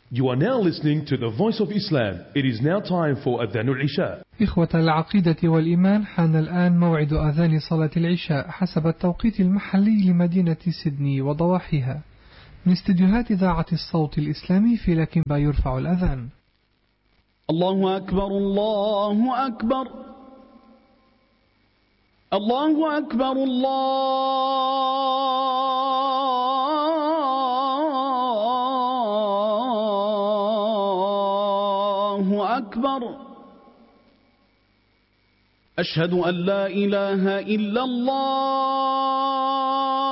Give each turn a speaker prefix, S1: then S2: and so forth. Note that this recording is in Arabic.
S1: You are now listening to the Voice of Islam. It is now time for Adhan al-Isha.
S2: إخوة العقيدة والإيمان، حان الآن موعد أذان صلاة العشاء حسب التوقيت المحلي لمدينة سيدني وضواحيها. من استديوهات إذاعة الصوت الإسلامي في لكنبا يرفع الأذان.
S3: الله أكبر الله أكبر الله أكبر الله أكبر. أشهد أن لا إله إلا الله